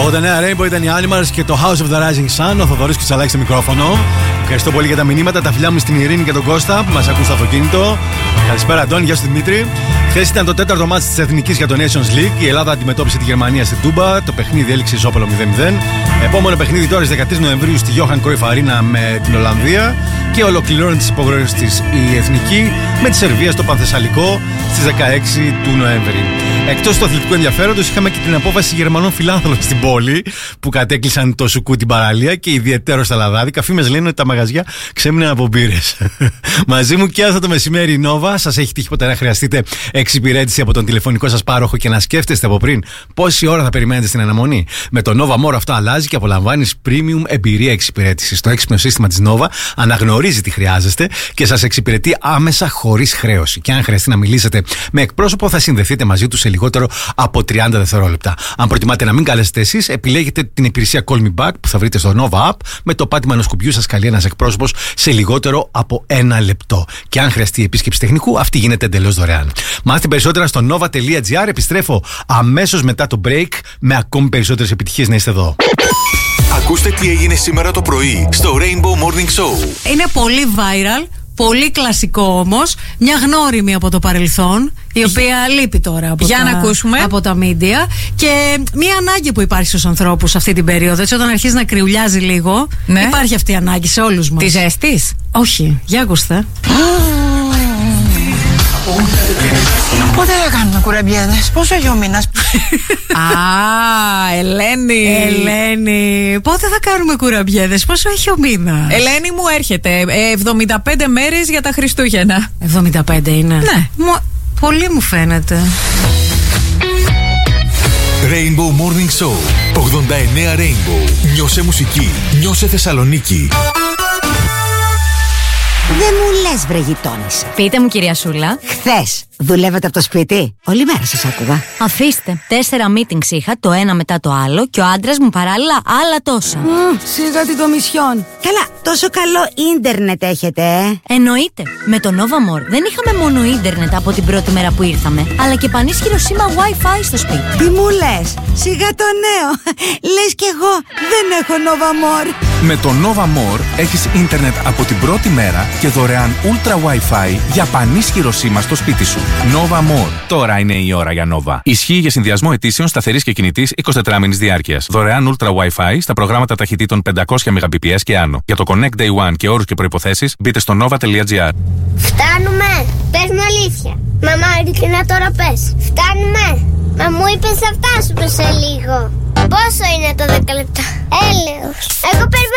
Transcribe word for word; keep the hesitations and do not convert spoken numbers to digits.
ογδόντα εννέα Rainbow ήταν οι Animals και το House of the Rising Sun. Ο Θοδωρής Κουτσαλάκης στο μικρόφωνο. Ευχαριστώ πολύ για τα μηνύματα. Τα φιλιά μου στην Ειρήνη και τον Κώστα που μας ακούν στο αυτοκίνητο. Καλησπέρα, Αντώνη. Γεια σου, Δημήτρη. Χθες ήταν το τέταρτο μάτς της Εθνικής για το Nations League. Η Ελλάδα αντιμετώπισε τη Γερμανία στην Τούμπα. Το παιχνίδι έληξε ισόπαλο μηδέν μηδέν. Επόμενο παιχνίδι τώρα στις δεκατρείς Νοεμβρίου στη Johan Cruyff Arena με την Ολλανδία. Και ολοκληρώνει τις υπογραφές της η Εθνική με τη Σερβία στο Πανθεσσαλικό στις δεκαέξι του Νοέμβρη. Εκτός του αθλητικού ενδιαφέροντος, είχαμε και την απόφαση Γερμανών φιλάνθρωπων στην πόλη που κατέκλυσαν το σουκού την παραλία και ιδιαίτερα στα λαδάδικα. Φήμες λένε ότι τα μαγαζιά ξέμειναν από μπύρες. Μαζί μου και αυτό το μεσημέρι η Nova. Σας έχει τύχει ποτέ να χρειαστείτε εξυπηρέτηση από τον τηλεφωνικό σας πάροχο και να σκέφτεστε από πριν πόση ώρα θα περιμένετε στην αναμονή? Με το Nova More αυτό αλλάζει και απολαμβάνεις premium εμπειρία εξυπηρέτησης. Το έξυπνο σύστημα της Nova αναγνωρίζει τι χρειάζεστε και σας εξυπηρετεί άμεσα χωρίς χρέωση. Και αν χρειαστεί να μιλήσετε με εκπρόσωπο, θα συνδεθείτε μαζί του σε λιγότερο από τριάντα δευτερόλεπτα. Αν προτιμάτε να μην καλέσετε εσείς, επιλέγετε την υπηρεσία Call Me Back που θα βρείτε στο Nova App. Με το πάτημα ενός κουμπιού σας καλεί ένας εκπρόσωπος σε λιγότερο από ένα λεπτό. Και αν χρειαστεί επίσκεψη τεχνικού, αυτή γίνεται εντελώς δωρεάν. Μάθετε περισσότερα στο nova τελεία gr. Επιστρέφω αμέσως μετά το break με ακόμη περισσότερες επιτυχίες. Να είστε εδώ. Ακούστε τι έγινε σήμερα το πρωί στο Rainbow Morning Show. Είναι πολύ viral, πολύ κλασικό όμως. Μια γνώριμη από το παρελθόν, η οποία λείπει τώρα από, Για τα, να ακούσουμε. από τα media. Και μια ανάγκη που υπάρχει στους ανθρώπους αυτή την περίοδο. Έτσι, όταν αρχίζει να κρυουλιάζει λίγο, ναι. Υπάρχει αυτή η ανάγκη σε όλους μας. Τη ζέστης? Όχι, για ακούστε. Πότε θα κάνουμε κουραμπιέδες? Πόσο έχει ο μήνας? Α, Ελένη. Ελένη, πότε θα κάνουμε κουραμπιέδες? Πόσο έχει ο μήνας? Ελένη μου έρχεται εβδομήντα πέντε μέρες για τα Χριστούγεννα. εβδομήντα πέντε είναι. Ναι. Μου, πολύ μου φαίνεται. Rainbow Morning Show ογδόντα εννέα Rainbow. Νιώσε μουσική, νιώσε Θεσσαλονίκη. Δεν μου λες, βρε γειτόνισσα. Πείτε μου, κυρία Σούλα. Χθες δουλεύατε από το σπίτι? Όλη μέρα σας άκουγα. Αφήστε. Τέσσερα meetings είχα, το ένα μετά το άλλο, και ο άντρας μου παράλληλα άλλα τόσα. Mm, σιγά την κομισιόν. Καλά, τόσο καλό ίντερνετ έχετε, ε? Εννοείται. Με το Nova More δεν είχαμε μόνο ίντερνετ από την πρώτη μέρα που ήρθαμε, αλλά και πανίσχυρο σήμα Wi-Fi στο σπίτι. Τι μου λες? Σιγά το νέο. Λες κι εγώ δεν έχω Nova More. Με το Nova More έχεις ίντερνετ από την πρώτη μέρα και δωρεάν Ultra Wi-Fi για πανίσχυρο σήμα στο σπίτι σου. Nova More. Τώρα είναι η ώρα για Nova. Ισχύει για συνδυασμό ετήσεων σταθερής και κινητής εικοσιτετράμηνης διάρκειας. Δωρεάν Ultra Wi-Fi στα προγράμματα ταχυτήτων πεντακόσια Mbps και άνω. Για το Connect Day One και όρους και προϋποθέσεις μπείτε στο nova τελεία gr. Φτάνουμε! Πες μου αλήθεια. Μαμά, ειλικρινά τώρα πες. Φτάνουμε! Μα μου είπες θα φτάσουμε σε λίγο. Πόσο είναι το δέκα λεπτά? Έλεος. Εγώ περιμένω